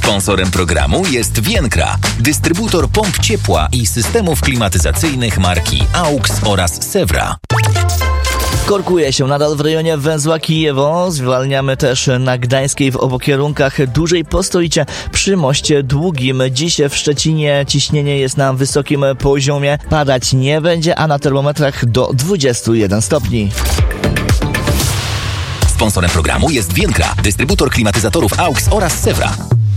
Sponsorem programu jest Vienkra, dystrybutor pomp ciepła i systemów klimatyzacyjnych marki AUX oraz Sewra. Korkuje się nadal w rejonie węzła Kijewo. Zwalniamy też na Gdańskiej w obu kierunkach. Dłużej postoicie przy moście Długim. Dziś w Szczecinie ciśnienie jest na wysokim poziomie. Padać nie będzie, a na termometrach do 21 stopni. Sponsorem programu jest Vienkra, dystrybutor klimatyzatorów AUX oraz Sewra.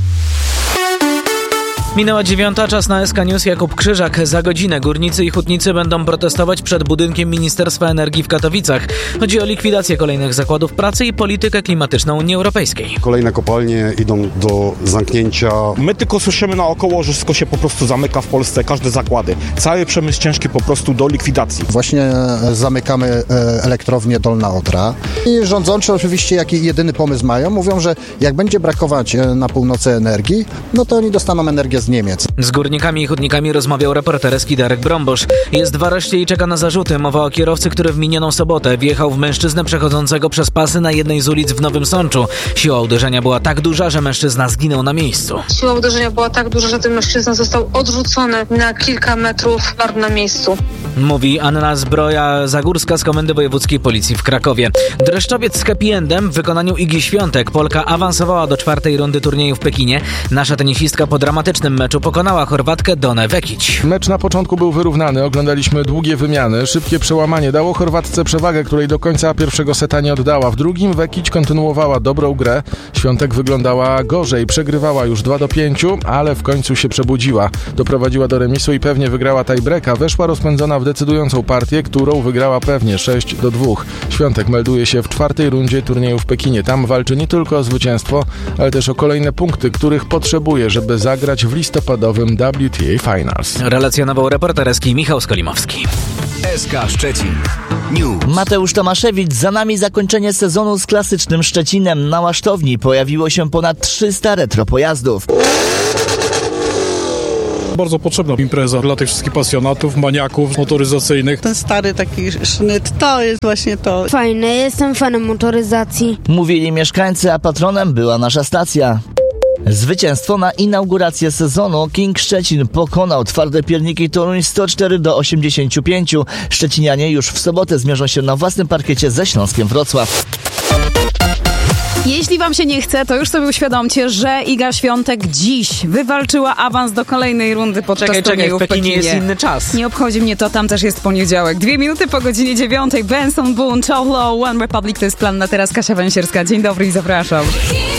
Minęła 9, czas na SK News. Jakub Krzyżak. Za godzinę górnicy i hutnicy będą protestować przed budynkiem Ministerstwa Energii w Katowicach. Chodzi o likwidację kolejnych zakładów pracy i politykę klimatyczną Unii Europejskiej. Kolejne kopalnie idą do zamknięcia. My tylko słyszymy naokoło, że wszystko się po prostu zamyka w Polsce, każde zakłady. Cały przemysł ciężki po prostu do likwidacji. Właśnie zamykamy elektrownię Dolna Odra i rządzący oczywiście jaki jedyny pomysł mają, mówią, że jak będzie brakować na północy energii, no to oni dostaną energię z Niemiec. Z górnikami i hutnikami rozmawiał reporter Eski Darek Brąbosz. Jest w areszcie i czeka na zarzuty. Mowa o kierowcy, który w minioną sobotę wjechał w mężczyznę przechodzącego przez pasy na jednej z ulic w Nowym Sączu. Siła uderzenia była tak duża, że mężczyzna zginął na miejscu. Siła uderzenia była tak duża, że ten mężczyzna został odrzucony na kilka metrów na miejscu. Mówi Anna Zbroja-Zagórska z Komendy Wojewódzkiej Policji w Krakowie. Dreszczowiec z happy endem w wykonaniu Igi Świątek. Polka awansowała do 4. rundy turnieju w Pekinie. Nasza tenisistka po dramatycznym meczu pokonała Chorwatkę Donę Vekić. Mecz na początku był wyrównany, oglądaliśmy długie wymiany, szybkie przełamanie dało Chorwatce przewagę, której do końca pierwszego seta nie oddała. W drugim Vekić kontynuowała dobrą grę, Świątek wyglądała gorzej, przegrywała już 2-5, ale w końcu się przebudziła. Doprowadziła do remisu i pewnie wygrała tiebreaka, weszła rozpędzona w decydującą partię, którą wygrała pewnie 6-2. Świątek melduje się w 4. rundzie turnieju w Pekinie. Tam walczy nie tylko o zwycięstwo, ale też o kolejne punkty, których potrzebuje, żeby zagrać w listopadowym WTA Finals. Relacjonował reporter Eski Michał Skolimowski. SK Szczecin News. Mateusz Tomaszewicz, za nami zakończenie sezonu z klasycznym Szczecinem. Na Łasztowni pojawiło się ponad 300 retro pojazdów. Bardzo potrzebna impreza dla tych wszystkich pasjonatów, maniaków motoryzacyjnych. Ten stary taki sznyt, to jest właśnie to. Fajne, jestem fanem motoryzacji. Mówili mieszkańcy, a patronem była nasza stacja. Zwycięstwo na inaugurację sezonu. King Szczecin pokonał Twarde Pierniki Toruń 104-85. Szczecinianie już w sobotę zmierzą się na własnym parkiecie ze Śląskiem Wrocław. Jeśli wam się nie chce, to już sobie uświadomcie, że Iga Świątek dziś wywalczyła awans do kolejnej rundy podczas turnieju w Pekinie. Jest inny czas. Nie obchodzi mnie to, tam też jest poniedziałek. 2 minuty po godzinie 9. Benson Boone, Ciao Low, One Republic to jest plan na teraz. Kasia Węsierska. Dzień dobry i zapraszam.